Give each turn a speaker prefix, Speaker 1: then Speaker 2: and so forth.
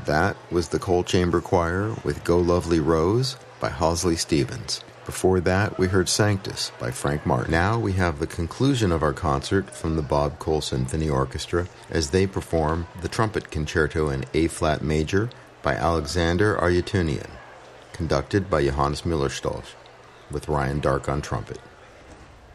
Speaker 1: That was the Cole Chamber Choir with Go Lovely Rose by Halsey Stevens. Before that, we heard Sanctus by Frank Martin. Now we have the conclusion of our concert from the Bob Cole Symphony Orchestra as they perform the Trumpet Concerto in A-flat major by Alexander Aryatunian, conducted by Johannes Müllerstolch, with Ryan Dark on trumpet.